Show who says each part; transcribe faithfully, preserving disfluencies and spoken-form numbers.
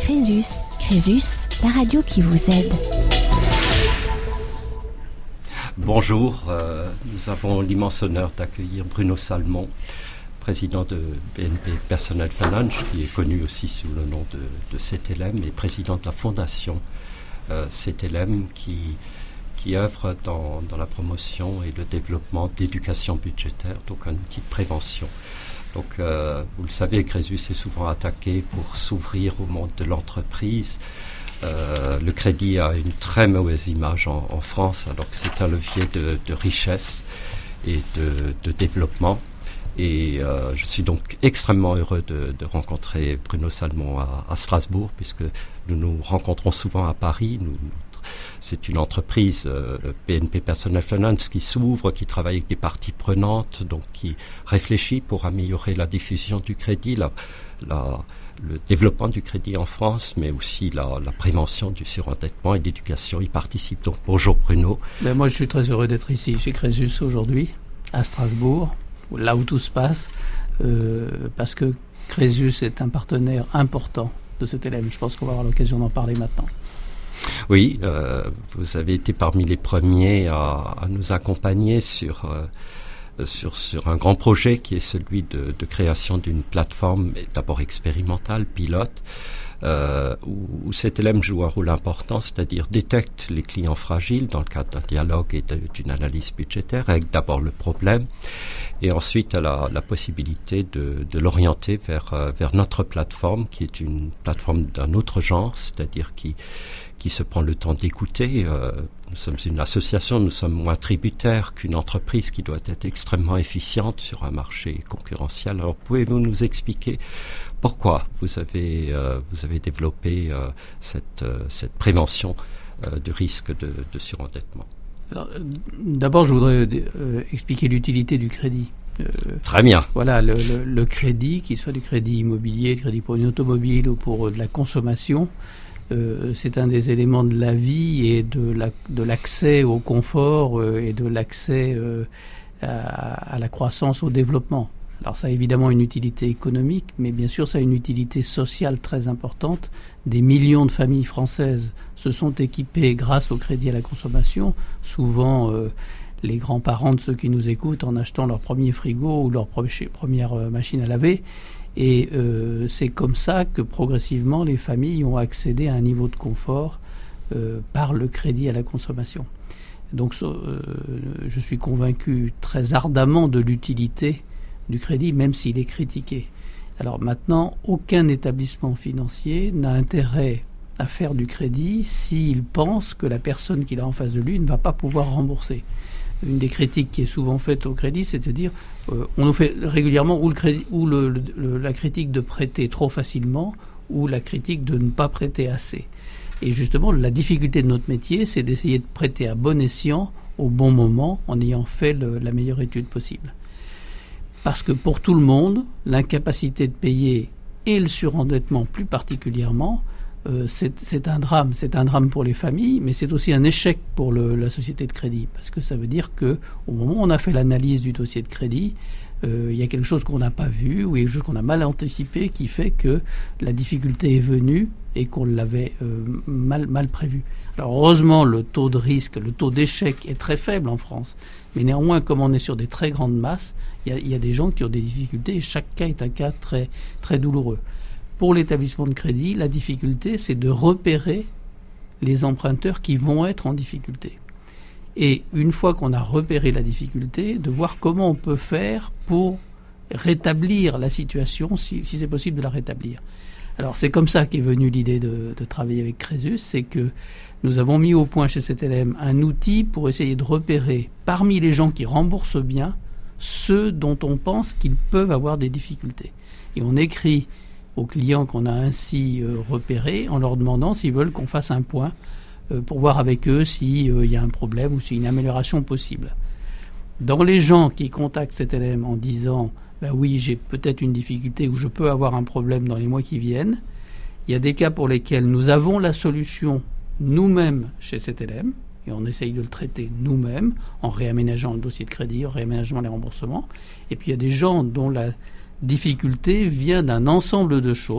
Speaker 1: Crésus. Crésus, la radio qui vous aide.
Speaker 2: Bonjour, euh, nous avons l'immense honneur d'accueillir Bruno Salmon, président de B N P Personal Finance, qui est connu aussi sous le nom de, de C T L M, et président de la fondation euh, C T L M, qui, qui œuvre dans, dans la promotion et le développement d'éducation budgétaire, donc un outil de prévention. Donc, euh, vous le savez, Crésus est souvent attaqué pour s'ouvrir au monde de l'entreprise. Euh, le crédit a une très mauvaise image en, en France, alors que c'est un levier de, de richesse et de, de développement. Et euh, je suis donc extrêmement heureux de, de rencontrer Bruno Salmon à, à Strasbourg, puisque nous nous rencontrons souvent à Paris. Nous, c'est une entreprise, euh, B N P Personal Finance, qui s'ouvre, qui travaille avec des parties prenantes, donc qui réfléchit pour améliorer la diffusion du crédit, la, la, le développement du crédit en France, mais aussi la, la prévention du surendettement et l'éducation y participe. Donc bonjour Bruno.
Speaker 3: Ben moi je suis très heureux d'être ici chez Crésus aujourd'hui, à Strasbourg, là où tout se passe, euh, parce que Crésus est un partenaire important de ce T L M. Je pense qu'on va avoir l'occasion d'en parler maintenant.
Speaker 2: Oui, euh, vous avez été parmi les premiers à, à nous accompagner sur, euh, sur, sur un grand projet qui est celui de, de création d'une plateforme d'abord expérimentale, pilote, euh, où, où C T L M joue un rôle important, c'est-à-dire détecte les clients fragiles dans le cadre d'un dialogue et de, d'une analyse budgétaire, avec d'abord le problème, et ensuite elle a la possibilité de, de l'orienter vers, euh, vers notre plateforme, qui est une plateforme d'un autre genre, c'est-à-dire qui qui se prend le temps d'écouter. Euh, nous sommes une association, nous sommes moins tributaires qu'une entreprise qui doit être extrêmement efficiente sur un marché concurrentiel. Alors pouvez-vous nous expliquer pourquoi vous avez, euh, vous avez développé euh, cette, euh, cette prévention euh, du risque de, de surendettement?
Speaker 3: Alors, d'abord, je voudrais euh, expliquer l'utilité du crédit. Euh,
Speaker 2: Très bien.
Speaker 3: Voilà, le, le, le crédit, qu'il soit du crédit immobilier, du crédit pour une automobile ou pour euh, de la consommation, Euh, c'est un des éléments de la vie et de, la, de l'accès au confort euh, et de l'accès euh, à, à la croissance, au développement. Alors ça a évidemment une utilité économique, mais bien sûr ça a une utilité sociale très importante. Des millions de familles françaises se sont équipées grâce au crédit à la consommation, souvent euh, les grands-parents de ceux qui nous écoutent en achetant leur premier frigo ou leur première machine à laver. Et euh, c'est comme ça que progressivement les familles ont accédé à un niveau de confort euh, par le crédit à la consommation. Donc euh, je suis convaincu très ardemment de l'utilité du crédit, même s'il est critiqué. Alors maintenant, aucun établissement financier n'a intérêt à faire du crédit s'il pense que la personne qu'il a en face de lui ne va pas pouvoir rembourser. Une des critiques qui est souvent faite au crédit, c'est de se dire, euh, on nous fait régulièrement ou, le crédit, ou le, le, la critique de prêter trop facilement, ou la critique de ne pas prêter assez. Et justement, la difficulté de notre métier, c'est d'essayer de prêter à bon escient, au bon moment, en ayant fait le, la meilleure étude possible. Parce que pour tout le monde, l'incapacité de payer et le surendettement plus particulièrement, Euh, c'est, c'est un drame. C'est un drame pour les familles, mais c'est aussi un échec pour le, la société de crédit. Parce que ça veut dire qu'au moment où on a fait l'analyse du dossier de crédit, euh, il y a quelque chose qu'on n'a pas vu ou quelque chose qu'on a mal anticipé qui fait que la difficulté est venue et qu'on l'avait euh, mal, mal prévu. Alors heureusement, le taux de risque, le taux d'échec est très faible en France. Mais néanmoins, comme on est sur des très grandes masses, il y a, il y a des gens qui ont des difficultés et chaque cas est un cas très, très douloureux. Pour l'établissement de crédit, la difficulté, c'est de repérer les emprunteurs qui vont être en difficulté. Et une fois qu'on a repéré la difficulté, de voir comment on peut faire pour rétablir la situation, si, si c'est possible de la rétablir. Alors c'est comme ça qu'est venue l'idée de, de travailler avec Crésus, c'est que nous avons mis au point chez C T L M un outil pour essayer de repérer parmi les gens qui remboursent bien, ceux dont on pense qu'ils peuvent avoir des difficultés. Et on écrit aux clients qu'on a ainsi euh, repérés en leur demandant s'ils veulent qu'on fasse un point euh, pour voir avec eux s'il euh, y a un problème ou s'il y a une amélioration possible. Dans les gens qui contactent C T L M en disant ben « oui, j'ai peut-être une difficulté ou je peux avoir un problème dans les mois qui viennent », il y a des cas pour lesquels nous avons la solution nous-mêmes chez C T L M et on essaye de le traiter nous-mêmes en réaménageant le dossier de crédit, en réaménageant les remboursements. Et puis il y a des gens dont la difficulté vient d'un ensemble de choses.